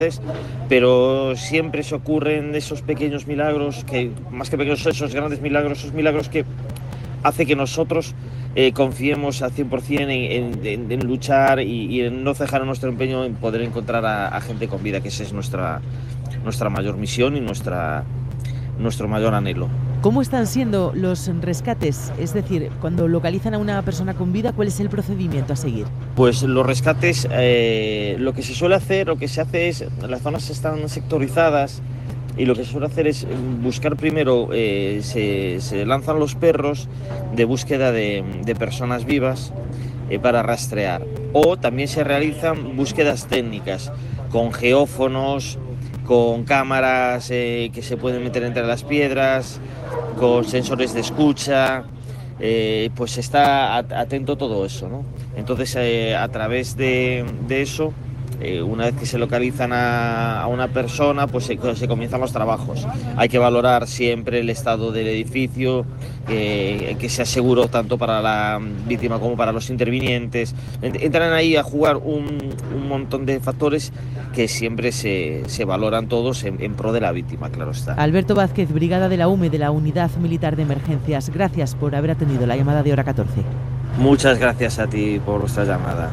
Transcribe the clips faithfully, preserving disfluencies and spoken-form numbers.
pero siempre se ocurren esos pequeños milagros, que más que pequeños, esos grandes milagros, esos milagros que hace que nosotros eh, confiemos al cien por ciento en, en, en, en luchar y, y en no cejar nuestro empeño en poder encontrar a, a gente con vida, que esa es nuestra, nuestra mayor misión y nuestra, nuestro mayor anhelo. ¿Cómo están siendo los rescates? Es decir, cuando localizan a una persona con vida, ¿cuál es el procedimiento a seguir? Pues los rescates, eh, lo que se suele hacer, lo que se hace es, las zonas están sectorizadas y lo que se suele hacer es buscar primero, eh, se, se lanzan los perros de búsqueda de, de personas vivas eh, para rastrear. O también se realizan búsquedas técnicas con geófonos, con cámaras eh, que se pueden meter entre las piedras, con sensores de escucha, eh, pues está atento todo eso, ¿no? Entonces, eh, a través de, de eso, eh, una vez que se localizan a, a una persona, pues se, se comienzan los trabajos. Hay que valorar siempre el estado del edificio, eh, que sea seguro tanto para la víctima como para los intervinientes. Entran ahí a jugar un, un montón de factores que siempre se, se valoran todos en, en pro de la víctima, claro está. Alberto Vázquez, brigada de la U M E, de la Unidad Militar de Emergencias. Gracias por haber atendido la llamada de Hora catorce. Muchas gracias a ti por vuestra llamada.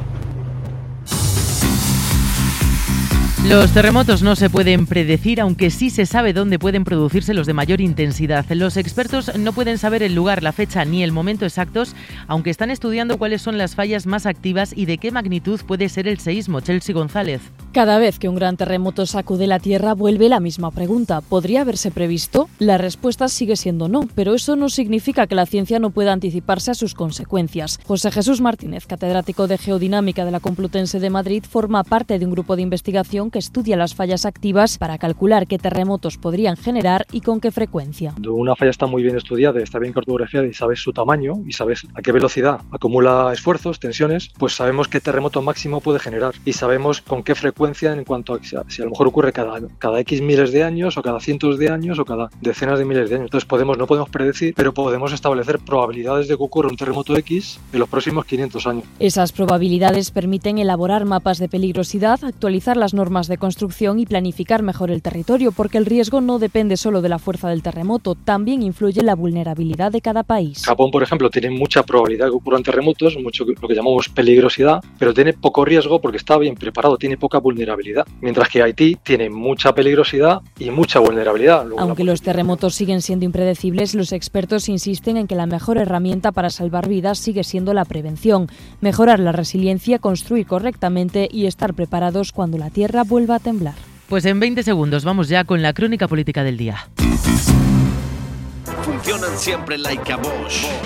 Los terremotos no se pueden predecir, aunque sí se sabe dónde pueden producirse los de mayor intensidad. Los expertos no pueden saber el lugar, la fecha ni el momento exactos, aunque están estudiando cuáles son las fallas más activas y de qué magnitud puede ser el seísmo. Chelsea González. Cada vez que un gran terremoto sacude la Tierra, vuelve la misma pregunta. ¿Podría haberse previsto? La respuesta sigue siendo no, pero eso no significa que la ciencia no pueda anticiparse a sus consecuencias. José Jesús Martínez, catedrático de Geodinámica de la Complutense de Madrid, forma parte de un grupo de investigación que estudia las fallas activas para calcular qué terremotos podrían generar y con qué frecuencia. Cuando una falla está muy bien estudiada, está bien cartografiada y sabes su tamaño y sabes a qué velocidad acumula esfuerzos, tensiones, pues sabemos qué terremoto máximo puede generar y sabemos con qué frecuencia en cuanto a si a lo mejor ocurre cada, cada X miles de años o cada cientos de años o cada decenas de miles de años. Entonces podemos, no podemos predecir, pero podemos establecer probabilidades de que ocurra un terremoto X en los próximos quinientos años. Esas probabilidades permiten elaborar mapas de peligrosidad, actualizar las normas de construcción y planificar mejor el territorio, porque el riesgo no depende solo de la fuerza del terremoto, también influye la vulnerabilidad de cada país. Japón, por ejemplo, tiene mucha probabilidad de que ocurran terremotos, mucho lo que llamamos peligrosidad, pero tiene poco riesgo porque está bien preparado, tiene poca vulnerabilidad, mientras que Haití tiene mucha peligrosidad y mucha vulnerabilidad. Luego, aunque los terremotos siguen siendo impredecibles, los expertos insisten en que la mejor herramienta para salvar vidas sigue siendo la prevención, mejorar la resiliencia, construir correctamente y estar preparados cuando la tierra vuelva a temblar. Pues en veinte segundos vamos ya con la crónica política del día. Funcionan siempre like a Bosch.